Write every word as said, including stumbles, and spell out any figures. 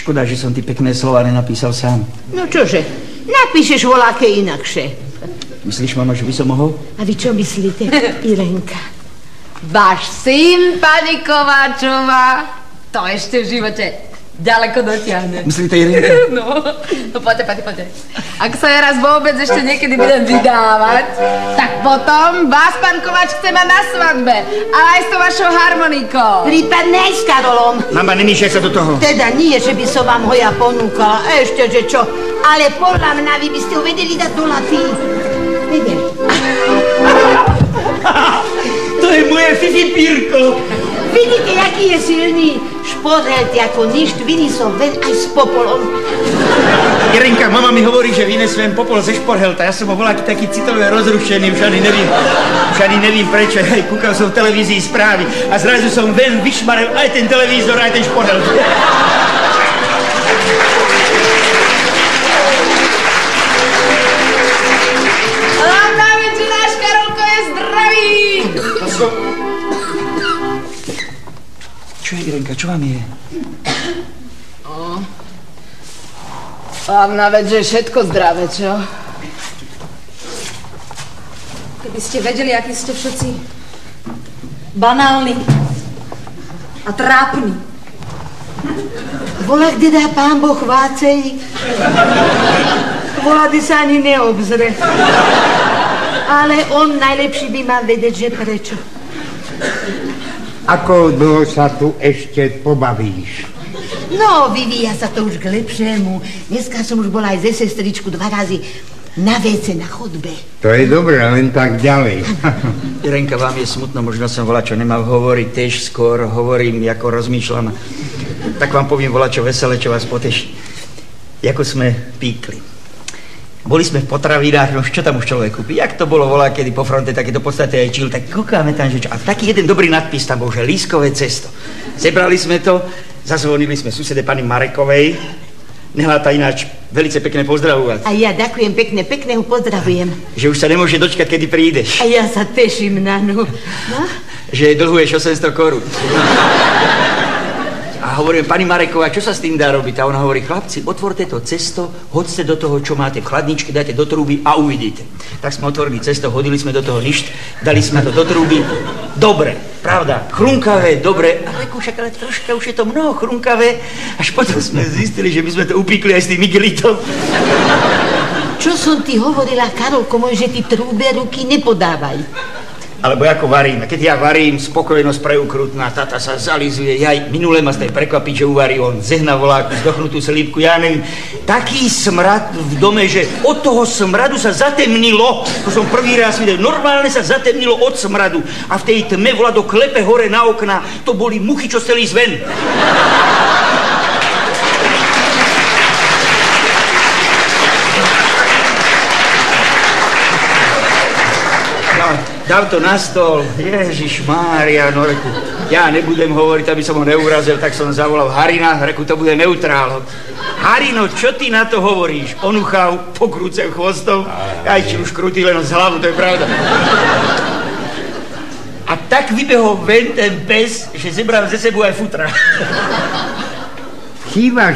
Škoda, že som ty pekné slova nenapísal sám. No čože, napíšeš voľaké inakšie. Myslíš, mama, že by som mohol? A vy čo myslíte, Irenka? Váš syn, pani Kováčová, to ešte v živote ďaleko dotiahne. Myslíte, Irenka? No, no poďte, poďte, poďte. Ak sa ja raz vôbec ešte niekedy budem vydávať, tak potom vás, pán Kováč, chce mať na svadbe. A aj s tou vašou harmonikou. Prípadne aj s Karolom. Mama, nemýšaj sa do toho. Teda nie, že by som vám ho ja ponúkala. Ešte, že čo. Ale podľa mňa vy by ste ho vedeli dať do laty. Vedeli. To je moje fifipírko. Vidíte, jaký je silný. Šporhelt ako ništ, vyniesol ven aj s popolom. Irenka, mama mi hovorí, že vynesvem popol ze šporhelta. Ja som ho bol aký taký citový rozrušený, už ani nevím, už ani nevím prečo. Hej, kúkal som v televízii správy a zrazu som ven vyšmarel aj ten televízor, aj ten šporhelt. Hlavne, že náš Karolko je zdravý. Čo je, Irenka, čo vám je? Hlavná vec, že je všetko zdravé, čo? Keby ste vedeli, akí ste všetci banálni a trápni. Volá, kde dá pán Boh vácej. Volá, kde sa ani neobzre. Ale on najlepší by mal vedieť, že prečo. Ako dlho sa tu ešte pobavíš? No, vyvíja sa to už k lepšiemu. Dneska som už bola aj ze sestričku dva razy na véce na chodbe. To je dobré, len tak ďalej. Irenka, vám je smutno, možno som volačo nemal hovoriť, tež skôr hovorím, ako rozmýšľam. Tak vám poviem volačo veselé, čo vás poteší. Jako sme píkli. Boli sme v potravinách, no čo tam už človek kúpi? Jak to bolo volá, kedy po fronte, také to podstate aj čil, tak kúkáme tam, že čo. A taký jeden dobrý nadpis tam bol, že lískové cesto. Zebrali sme to, zazvonili sme susede pani Marekovej. Nehláta ináč velice pekné pozdravovať. A ja ďakujem pekne, pekne ho pozdravujem. Že už sa nemôže dočkať, kedy prídeš. A ja sa teším na ňu. No? Že dlhuješ osemsto korún. A hovorím, pani Mareková, čo sa s tým dá robiť? A ona hovorí, chlapci, otvorte to cesto, hoďte do toho, čo máte v chladničke, dajte do trúby a uvidíte. Tak sme otvorili cesto, hodili sme do toho ništ, dali sme to do trúby. Dobre, pravda, chrunkavé, dobre, ale však ale troška už je to mnoho chrunkavé, až potom sme zistili, že by sme to upíkli aj s tým igelitom. Čo som ti hovorila, Karolko môj, že ty trúbe ruky nepodávaj. Alebo ako varím. Keď ja varím, spokojnosť preukrutná, tata sa zalizuje. Jaj, minule ma ste prekvapiť, že uvarí on zehna voláku, zdochnutú slípku, ja neviem. Taký smrad v dome, že od toho smradu sa zatemnilo. To som prvý raz videl. Normálne sa zatemnilo od smradu. A v tej tme Vlado klepe hore na okna. To boli muchy, čo chceli ísť ven. Dám to na stôl, Ježišmária, no reku, ja nebudem hovoriť, aby som ho neurazil, tak som zavolal Harina, reku, to bude neutrál. Harino, čo ty na to hovoríš? Onuchal, pokrúcel chvostom, aj či už krutý len z hlavu, to je pravda. A tak vybehol ven ten pes, že zebral ze sebou aj futra. Chýba